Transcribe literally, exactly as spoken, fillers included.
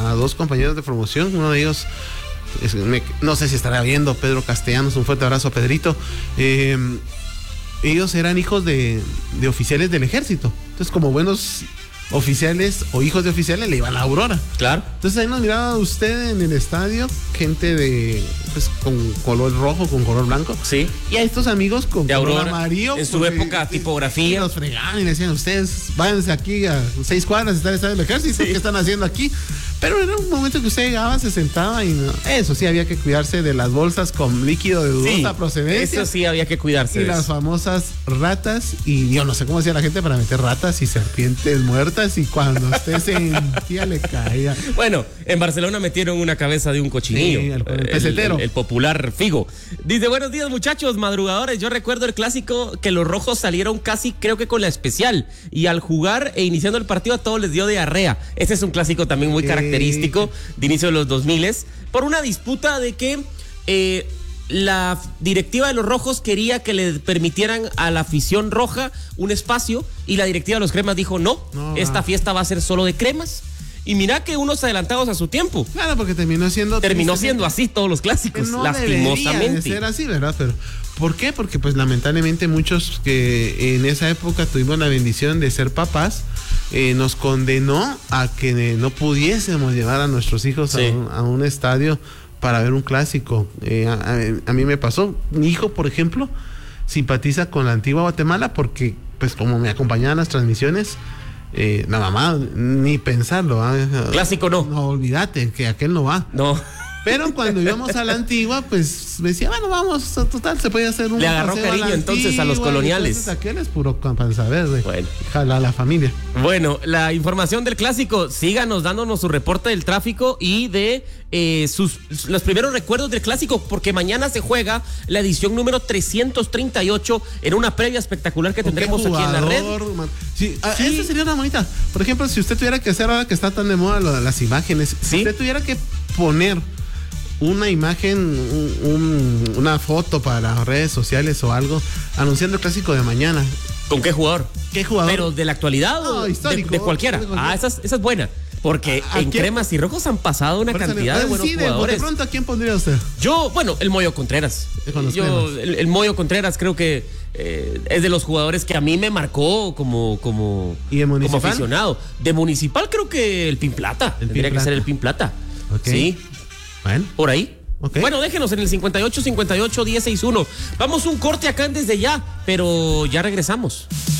a dos compañeros de promoción, uno de ellos, es, me, no sé si estará viendo, Pedro Castellanos, un fuerte abrazo a Pedrito. Eh, ellos eran hijos de, de oficiales del ejército, entonces como buenos oficiales o hijos de oficiales le iban a Aurora. Claro. Entonces ahí nos miraba usted en el estadio, gente de pues con color rojo, con color blanco. Sí. Y a estos amigos con de color Aurora, amarillo. en su época, tipografía. Y los fregaban y le decían, ustedes váyanse aquí a seis cuadras, está el estadio del ejército, sí. ¿Qué están haciendo aquí? Pero era un momento que usted llegaba, se sentaba y no, eso sí, había que cuidarse de las bolsas con líquido de dudosa sí, procedencia. Eso sí, había que cuidarse. Y las famosas ratas, y yo no sé cómo hacía la gente para meter ratas y serpientes muertas, y cuando usted sentía le caía. Bueno, en Barcelona metieron una cabeza de un cochinillo. Sí, el, el pesetero. El, el, el popular Figo. Dice, buenos días muchachos, madrugadores. Yo recuerdo el clásico que los rojos salieron casi, creo que con la especial. Y al jugar e iniciando el partido a todos les dio diarrea. Este es un clásico también muy característico de inicio de los dos mil por una disputa de que eh, la directiva de los rojos quería que le permitieran a la afición roja un espacio y la directiva de los cremas dijo no, no esta fiesta va a ser solo de cremas. Y mira que unos adelantados a su tiempo. Claro, porque terminó siendo... Terminó siendo así todos los clásicos, no lastimosamente. De ser así, ¿verdad? Pero ¿por qué? Porque pues lamentablemente muchos que en esa época tuvimos la bendición de ser papás, eh, nos condenó a que no pudiésemos llevar a nuestros hijos sí. a, un, a un estadio para ver un clásico. Eh, a, a, a mí me pasó, mi hijo, por ejemplo, simpatiza con la antigua Guatemala porque pues como me acompañaban las transmisiones, Eh, la mamá, ni pensarlo. ¿eh? Clásico no. No, olvídate, que aquel no va. No. Pero cuando íbamos a la antigua, pues me decía, bueno, vamos, total, se puede hacer un Le agarró cariño a entonces antigua, a los coloniales. Entonces aquel es puro para saber, de bueno. Jala a la familia. Bueno, la información del clásico, síganos dándonos su reporte del tráfico y de eh, sus los primeros recuerdos del clásico, porque mañana se juega la edición número trescientos treinta y ocho en una previa espectacular que tendremos jugador, aquí en la red. Sí, sí. Esta sería una bonita. Por ejemplo, si usted tuviera que hacer ahora que está tan de moda lo de las imágenes, ¿sí? Si usted tuviera que poner una imagen, un, un, una foto para las redes sociales o algo, anunciando el clásico de mañana. ¿Con qué jugador? ¿Qué jugador? ¿Pero de la actualidad no, o histórico, de, de, cualquiera? de cualquiera? Ah, esa es, esa es buena. Porque ¿A en quién? Cremas y Rojos han pasado una cantidad de buenos sí, de, jugadores. De pronto, ¿a quién pondría usted? Yo, bueno, el Moyo Contreras. Yo, el, el Moyo Contreras creo que eh, es de los jugadores que a mí me marcó como, como, ¿Y de Municipal? como aficionado. De Municipal creo que el Pin Plata. El Tendría Pin que Plata. ser el Pin Plata. Okay. Sí. Bueno. Por ahí. Okay. Bueno, déjenos en el cincuenta y ocho, cincuenta y ocho, diez sesenta y uno. Vamos un corte acá en Desde Ya, pero ya regresamos.